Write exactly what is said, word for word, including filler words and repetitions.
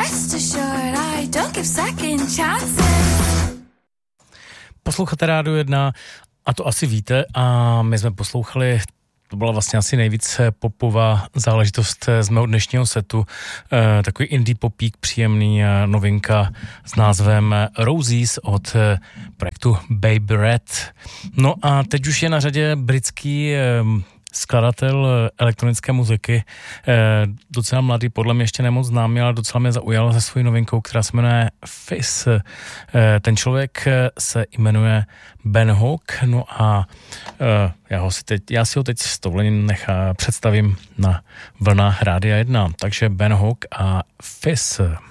Rest assured, I don't give second chances. Posloucháte Rádio jedna a to asi víte a my jsme poslouchali, to byla vlastně asi nejvíc popová záležitost z mého dnešního setu, eh, takový indie popík, příjemný eh, novinka s názvem Roses od eh, projektu Baby Red. No a teď už je na řadě britský eh, skladatel elektronické muziky, eh, docela mladý, podle mě ještě nemoc známý, ale docela mě zaujal se svojí novinkou, která se jmenuje Fizz. Eh, ten člověk se jmenuje Ben Hook, no a eh, já, ho si teď, já si ho teď s dovolením nechá představím na vlnách Rádia jedna. Takže Ben Hook a Fizz.